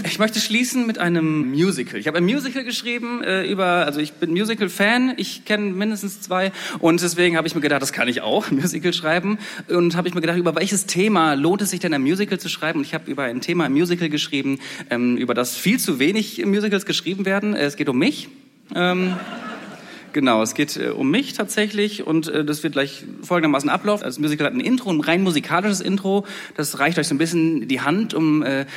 Ich möchte schließen mit einem Musical. Ich habe ein Musical geschrieben also ich bin Musical-Fan, ich kenne mindestens 2 und deswegen habe ich mir gedacht, das kann ich auch, ein Musical schreiben. Und habe ich mir gedacht, über welches Thema lohnt es sich denn ein Musical zu schreiben? Und ich habe über ein Thema im Musical geschrieben, über das viel zu wenig Musicals geschrieben werden. Es geht um mich. Genau, es geht um mich tatsächlich und das wird gleich folgendermaßen ablaufen. Also das Musical hat ein Intro, ein rein musikalisches Intro. Das reicht euch so ein bisschen die Hand, um